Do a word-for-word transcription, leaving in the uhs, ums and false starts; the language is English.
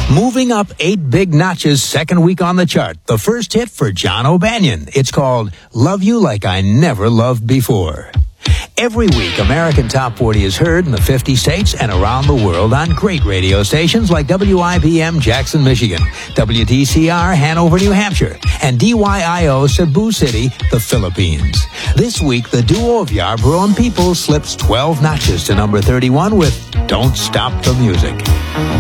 Moving up eight big notches second week on the chart. The first hit for John O'Banion. It's called Love You Like I Never Loved Before. Every week, American Top forty is heard in the fifty states and around the world on great radio stations like W I B M Jackson, Michigan, W T C R Hanover, New Hampshire, and D Y I O Cebu City, the Philippines. This week, the duo of Yarborough and People slips twelve notches to number thirty-one with Don't Stop the Music.